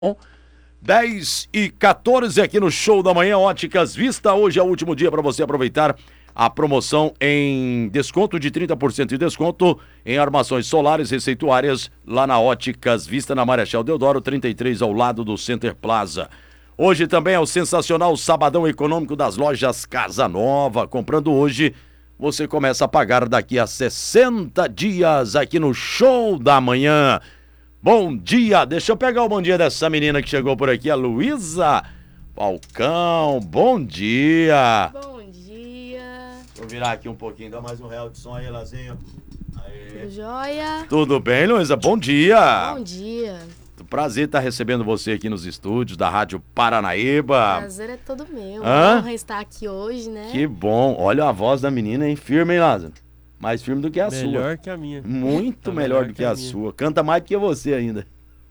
10h14 aqui no Show da Manhã, Óticas Vista. Hoje é o último dia para você aproveitar a promoção em desconto de 30% de desconto em armações solares receituárias lá na Óticas Vista, na Marechal Deodoro 33, ao lado do Center Plaza. Hoje também é o sensacional Sabadão Econômico das lojas Casa Nova. Comprando hoje, você começa a pagar daqui a 60 dias aqui no Show da Manhã. Bom dia, deixa eu pegar o bom dia dessa menina que chegou por aqui, a Luísa Falcão. Bom dia. Bom dia. Vou virar aqui um pouquinho, dá mais um real de som aí, Lazinho. Tudo jóia? Tudo bem, Luísa? Bom dia. Bom dia. Prazer estar recebendo você aqui nos estúdios da Rádio Paranaíba. Prazer é todo meu. Hã? Honra estar aqui hoje, né? Que bom. Olha a voz da menina, hein? Firme, hein, Lázaro? Mais firme do que a sua. Melhor que a minha. Muito melhor do que a sua. Canta mais do que você ainda.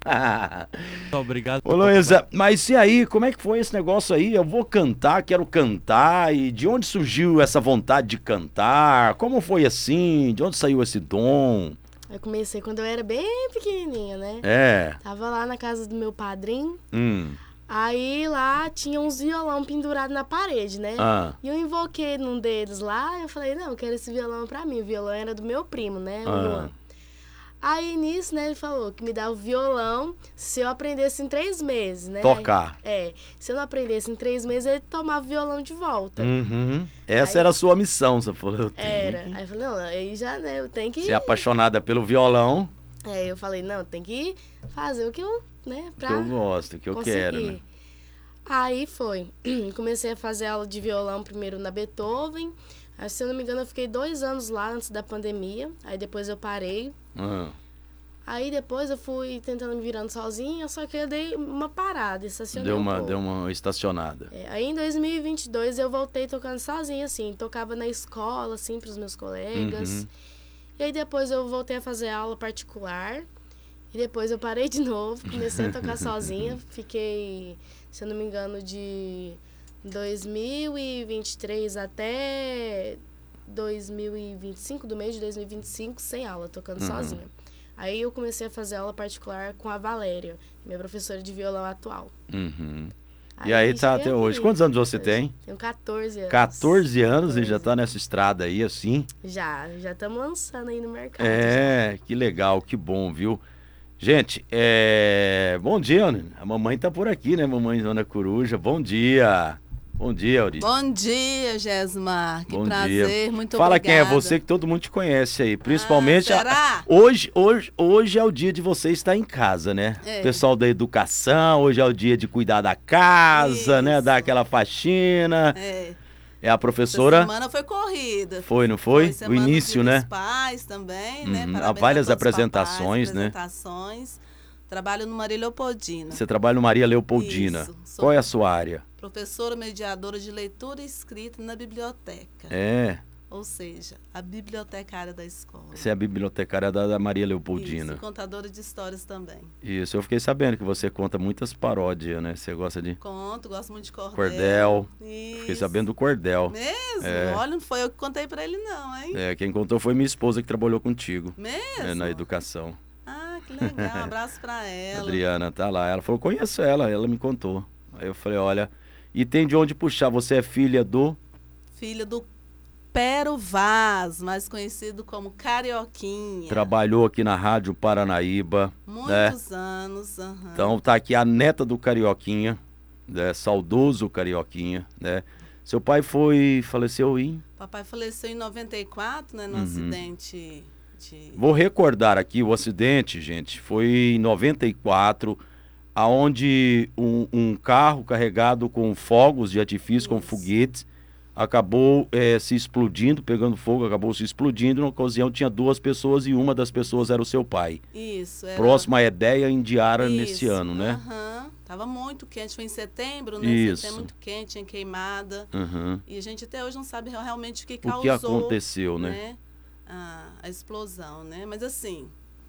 Obrigado. Ô, Luísa, mas e aí, como é que foi esse negócio aí? Eu vou cantar, quero cantar. E de onde surgiu essa vontade de cantar? Como foi assim? De onde saiu esse dom? Eu comecei quando eu era bem pequenininha, né? É. Tava lá na casa do meu padrinho. Hum. Aí lá tinha uns violão pendurado na parede, né? Ah. E eu invoquei num deles lá. Eu falei, não, eu quero esse violão pra mim. O violão era do meu primo, né? O Luan. Aí nisso, né, ele falou que me dava o violão se eu aprendesse em 3 meses, né? Tocar. Se eu não aprendesse em 3 meses, ele tomava o violão de volta. Uhum. Essa Aí- era a sua missão, você falou. Eu tenho Era. que- Aí eu falei, não, aí já, né, eu tenho que... Você é apaixonada pelo violão, Eu falei, não, tem que fazer o que eu, né, que eu gosto, que eu conseguir. quero, né? Aí foi. Comecei a fazer aula de violão primeiro na Beethoven. Aí, se eu não me engano, eu fiquei 2 anos lá antes da pandemia. Aí depois eu parei. Ah. Aí depois eu fui tentando me virando sozinha, só que eu dei uma parada, estacionei um pouco. Deu uma estacionada. Aí em 2022 eu voltei tocando sozinha, assim. Tocava na escola, assim, pros meus colegas. Uhum. E aí depois eu voltei a fazer aula particular. E depois eu parei de novo, comecei a tocar sozinha. Fiquei, se eu não me engano, de 2023 até 2025, do mês de 2025, sem aula, tocando sozinha. Aí eu comecei a fazer aula particular com a Valéria, minha professora de violão atual. Uhum. E aí tá cheguei até hoje. aqui. Quantos anos você tem? Tenho 14 anos. 14 anos e já 14. tá nessa estrada aí, assim. Já estamos lançando aí no mercado. Que legal, que bom, viu? Gente, bom dia, né? A mamãe tá por aqui, né? Mamãe Dona Coruja, bom dia. Bom dia, Auri. Bom dia, Gesmar. Que Bom prazer, dia. muito Fala obrigada. quem é você, que todo mundo te conhece aí. Principalmente. será? Hoje é o dia de você estar em casa, né? É. Pessoal da educação, hoje é o dia de cuidar da casa, né? Isso. Dar aquela faxina. É, É a essa professora. semana foi corrida. Foi, não foi? O semana início, dos né? pais também, né? Uhum. Parabéns Há várias a todos os apresentações, papais, né? apresentações. Trabalho no Maria Leopoldina. Você trabalha no Maria Leopoldina. Isso, sou- Qual é a sua área? Professora mediadora de leitura e escrita na biblioteca. Ou seja, a bibliotecária da escola. Você é a bibliotecária da Maria Leopoldina. Isso, contadora de histórias também. Isso, eu fiquei sabendo que você conta muitas paródias, né? Você gosta de Conto, gosto muito de cordel. cordel. Isso. Fiquei sabendo do cordel. Mesmo? É. Olha, não foi eu que contei pra ele não, hein? Quem contou foi minha esposa que trabalhou contigo. Mesmo? Na educação. Ah, que legal. Um abraço pra ela. Adriana tá lá. Ela falou, conheço ela me contou. Aí eu falei, olha, e tem de onde puxar. Você é filha do... Filha do Pero Vaz, mais conhecido como Carioquinha. Trabalhou aqui na Rádio Paranaíba. né? Muitos anos. Aham. Então tá aqui a neta do Carioquinha, né? Saudoso Carioquinha, né? Seu pai faleceu em... Papai faleceu em 94, né, no Uhum. acidente de... Vou recordar aqui o acidente, gente. Foi em 94, aonde um carro carregado com fogos de artifício, com Isso. foguetes, acabou se explodindo, pegando fogo, acabou se explodindo. Na ocasião tinha 2 pessoas e uma das pessoas era o seu pai. Isso. Era... Próximo à Edéia Indiara nesse Isso, ano, né? Aham. Tava muito quente, foi em setembro, né? Isso. Setembro muito quente, tinha queimada. Uhum. E a gente até hoje não sabe realmente o que O causou. que aconteceu, né? A explosão, né? Mas assim,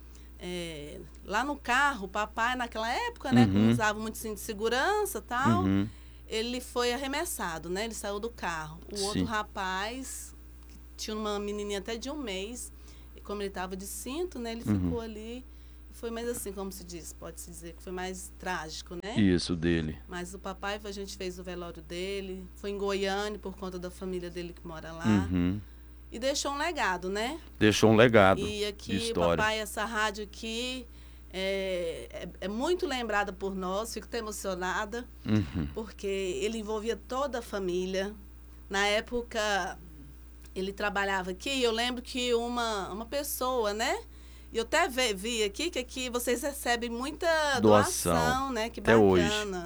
lá no carro, o papai naquela época, né? Uhum. Que usava muito cinto de segurança e tal, Uhum. ele foi arremessado, né? Ele saiu do carro. O Sim. outro rapaz, que tinha uma menininha até de 1 mês, e como ele estava de cinto, né? Ele Uhum. ficou ali foi mais assim, como se diz, pode-se dizer que foi mais trágico, né? Isso, dele. Mas o papai, a gente fez o velório dele, foi em Goiânia, por conta da família dele que mora lá. E deixou um legado, né? Deixou um legado. E aqui, papai, essa rádio aqui é muito lembrada por nós, fico até emocionada, porque ele envolvia toda a família. Na época, ele trabalhava aqui, eu lembro que uma pessoa, né? E eu até vi aqui que aqui vocês recebem muita doação, né? Que bacana. Hoje.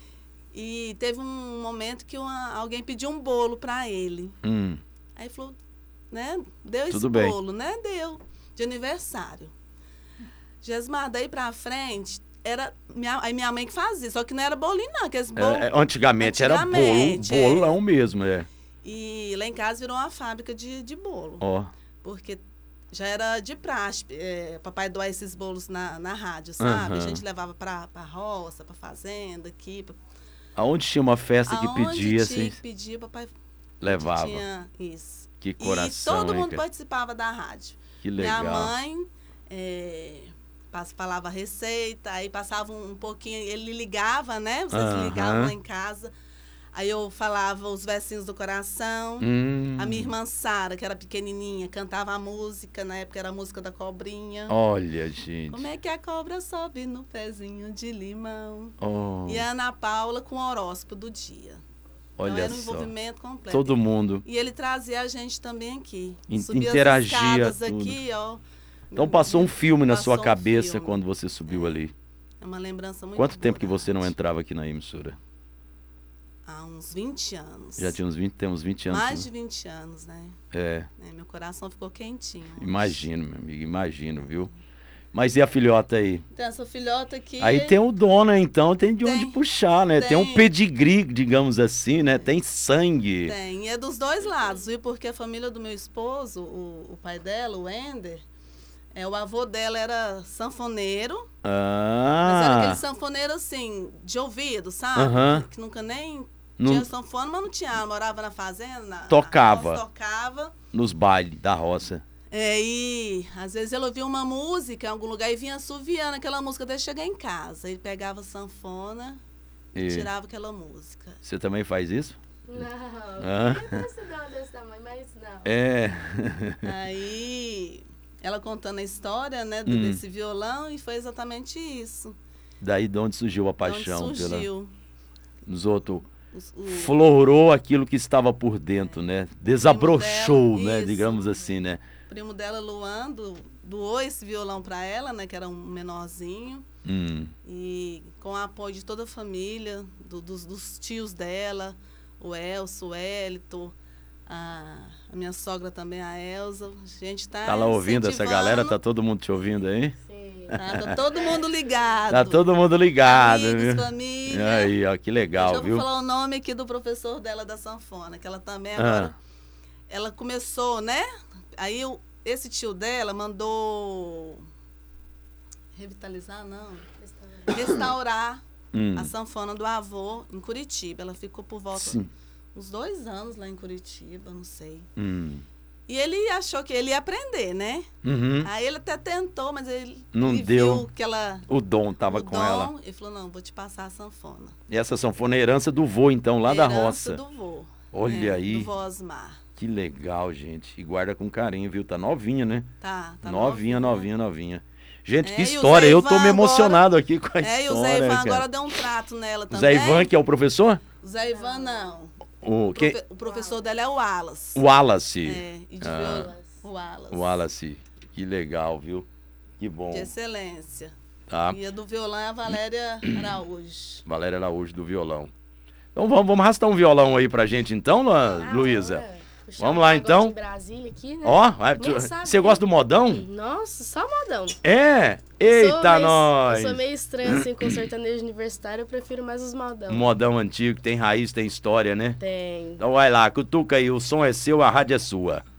E teve um momento que alguém pediu um bolo para ele. Aí falou, né? Deu esse bolo, né? Deu, de aniversário. Jesmar, daí pra frente, era aí minha mãe que fazia, só que não era bolinho não, aqueles bolos. Antigamente era bolão mesmo, E lá em casa virou uma fábrica de bolo. Porque já era de praxe, papai doar esses bolos na rádio, sabe? A gente levava pra roça, pra fazenda, aqui. Aonde tinha uma festa que pedia, assim? Que pedia, papai levava. Tinha isso. Que coração, e todo mundo participava da rádio. Que legal. Minha mãe falava a receita, aí passava um pouquinho, ele ligava, né? Vocês ligavam lá em casa. Aí eu falava os versinhos do coração. A minha irmã Sara, que era pequenininha, cantava a música. Na época era a música da cobrinha. Olha, gente. Como é que a cobra sobe no pezinho de limão? E a Ana Paula com o horóscopo do dia. Olha então, era um só. Envolvimento completo. Todo mundo. E ele trazia a gente também aqui. Interagia as tudo. Aqui, ó. Então passou um filme na sua cabeça quando você subiu ali. É uma lembrança muito Quanto tempo boa, que você não entrava aqui na emissora? Há uns 20 anos. Já tinha uns 20 anos. Mais de 20 anos, né? Meu coração ficou quentinho. Imagino, meu amigo, imagino, viu? Mas e a filhota aí? Então, essa filhota aqui... Aí tem o dono, então, tem de onde puxar, né? Tem um pedigree, digamos assim, né? Tem sangue. Tem, e é dos dois lados, viu? Porque a família do meu esposo, o pai dela, o Ender, o avô dela era sanfoneiro. Mas era aquele sanfoneiro, assim, de ouvido, sabe? Que nunca nem... Tinha sanfona, mas não tinha. Ela morava na fazenda. Tocava. Tocava. Nos bailes da roça. E às vezes ele ouvia uma música em algum lugar e vinha assoviando aquela música até chegar em casa. Ele pegava a sanfona e tirava aquela música. Você também faz isso? Não, eu não desse tamanho, mas não. Aí ela contando a história, né, desse violão, e foi exatamente isso. Daí de onde surgiu a paixão? De onde surgiu. Nos outros... Florou aquilo que estava por dentro, né? Desabrochou, dela, né? Digamos assim, né? O primo dela, Luan, doou esse violão para ela, né? Que era um menorzinho. E com o apoio de toda a família, dos tios dela, o Elcio, o Elito, a minha sogra também, a Elza. A gente tá lá ouvindo essa galera? Tá todo mundo te ouvindo aí? Tá todo mundo ligado. Tá todo mundo ligado, amigos, viu? Família. Aí, ó, que legal, eu viu? vou falar o nome aqui do professor dela da sanfona, que ela também agora... Ela começou, né? Aí esse tio dela mandou... Revitalizar, não. Restaurar a sanfona do avô em Curitiba. Ela ficou por volta uns 2 anos lá em Curitiba, não sei. E ele achou que ele ia aprender, né? Aí ele até tentou, mas ele deu. Viu que ela... O dom tava com ela. Ele falou, não, vou te passar a sanfona. E essa sanfona é herança do vô, então, lá da roça. Herança do vô. Olha aí. Do vô Osmar. Que legal, gente. E guarda com carinho, viu? Tá novinha, né? Tá novinha. Gente, que história. Eu tô me emocionado agora, aqui com a história. E o Zé Ivan agora deu um trato nela também. Zé Ivan, que é o professor? O Zé Ivan, não. O professor dela é o Wallace. O Wallace. E de violão. O Wallace. Que legal, viu? Que bom. De excelência. Tá. E a do violão é a Valéria Araújo. Valéria Araújo do violão. Então vamos arrastar um violão aí pra gente então, Luísa? Vamos lá então. De Brasília aqui, né? Ó, você gosta do modão? Nossa, só modão. Eita, nós! Eu sou meio estranho assim com sertanejo universitário, eu prefiro mais os modão. Modão antigo, tem raiz, tem história, né? Tem. Então vai lá, cutuca aí, o som é seu, a rádio é sua.